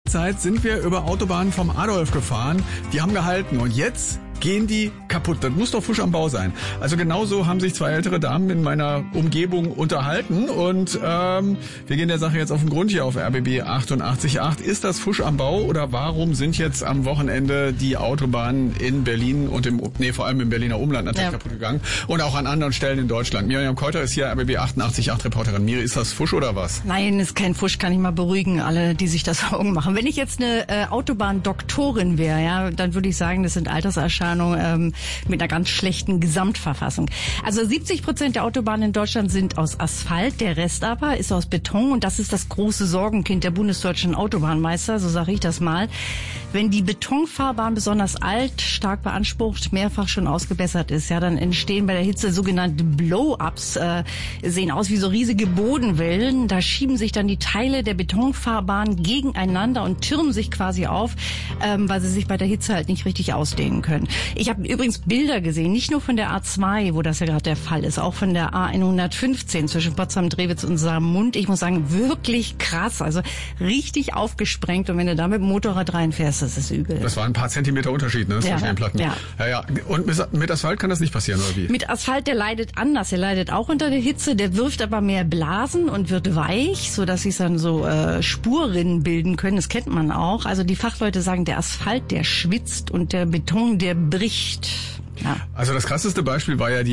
Zeit sind wir über Autobahnen vom Adolf gefahren. Die haben gehalten und jetzt gehen die kaputt. Das muss doch Fusch am Bau sein. Also genauso haben sich zwei ältere Damen in meiner Umgebung unterhalten und wir gehen der Sache jetzt auf den Grund hier auf RBB 88.8. Ist das Fusch am Bau oder warum sind jetzt am Wochenende die Autobahnen in Berlin und vor allem im Berliner Umland natürlich kaputt gegangen und auch an anderen Stellen in Deutschland? Miriam Keuter ist hier RBB 88.8 Reporterin. Miri, ist das Fusch oder was? Nein, ist kein Fusch, kann ich mal beruhigen, alle, die sich das Augen machen. Wenn ich jetzt eine Autobahndoktorin wäre, ja, dann würde ich sagen, das sind Alterserscheinungen mit einer ganz schlechten Gesamtverfassung. Also 70% der Autobahnen in Deutschland sind aus Asphalt, der Rest aber ist aus Beton und das ist das große Sorgenkind der bundesdeutschen Autobahnmeister, so sage ich das mal. Wenn die Betonfahrbahn besonders alt, stark beansprucht, mehrfach schon ausgebessert ist, ja, dann entstehen bei der Hitze sogenannte Blow-ups, sehen aus wie so riesige Bodenwellen. Da schieben sich dann die Teile der Betonfahrbahn gegeneinander und türmen sich quasi auf, weil sie sich bei der Hitze halt nicht richtig ausdehnen können. Ich habe übrigens Bilder gesehen, nicht nur von der A2, wo das ja gerade der Fall ist, auch von der A115 zwischen Potsdam-Drewitz und Saarmund. Ich muss sagen, wirklich krass, also richtig aufgesprengt. Und wenn du da mit dem Motorrad reinfährst, das ist übel. Das war ein paar Zentimeter Unterschied, ne, zwischen den Platten. Ja. Ja. Und mit Asphalt kann das nicht passieren, oder wie? Mit Asphalt, der leidet anders. Er leidet auch unter der Hitze, der wirft aber mehr Blasen und wird weich, sodass sich dann so Spurrinnen bilden können. Das kennt man auch. Also die Fachleute sagen, der Asphalt, der schwitzt und der Beton, der bricht. Ja. Also das krasseste Beispiel war ja die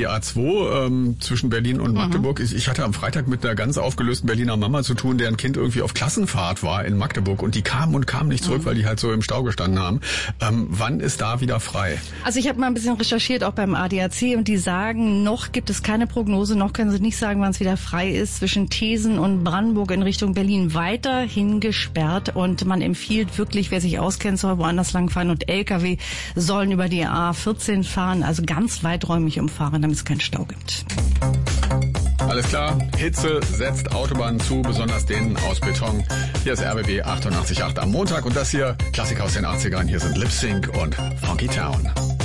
A2 zwischen Berlin und Magdeburg. Ich hatte am Freitag mit einer ganz aufgelösten Berliner Mama zu tun, deren Kind irgendwie auf Klassenfahrt war in Magdeburg und die kamen nicht zurück, weil die halt so im Stau gestanden haben. Wann ist da wieder frei? Also ich habe mal ein bisschen recherchiert, auch beim ADAC, und die sagen, noch gibt es keine Prognose, noch können sie nicht sagen, wann es wieder frei ist. Zwischen Thesen und Brandenburg in Richtung Berlin weiterhin gesperrt und man empfiehlt wirklich, wer sich auskennt, soll woanders langfahren und LKW sollen über die A14 fahren. Also ganz weiträumig umfahren, damit es keinen Stau gibt. Alles klar, Hitze setzt Autobahnen zu, besonders denen aus Beton. Hier ist RBB 88.8 am Montag und das hier Klassiker aus den 80ern. Hier sind Lip Sync und Funky Town.